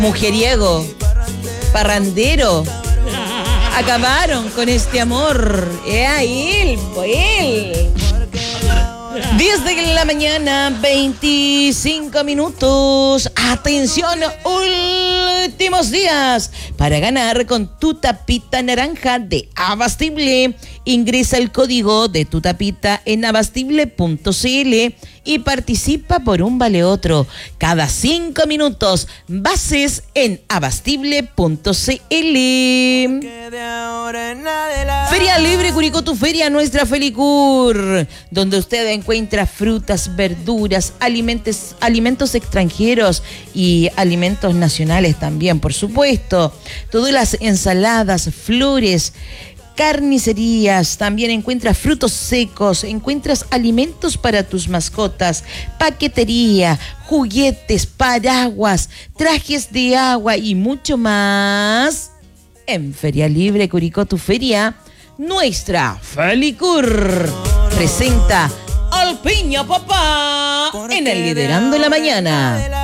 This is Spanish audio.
mujeriego, parrandero. Acabaron con este amor. Él. 10 de la mañana, 25 minutos. Atención, últimos días para ganar con tu tapita naranja de Abastible. Ingresa el código de tu tapita en abastible.cl y participa por un vale otro. Cada 5 minutos, bases en abastible.cl. Feria Libre Curicó, tu feria, nuestra Felicur, donde usted encuentra frutas, verduras, alimentos extranjeros y alimentos nacionales también, por supuesto. Todas las ensaladas, flores, carnicerías, también encuentras frutos secos, encuentras alimentos para tus mascotas, paquetería, juguetes, paraguas, trajes de agua y mucho más. En Feria Libre Curicó, tu feria, nuestra Felicur presenta al Piña Papá en el Liderando la Mañana.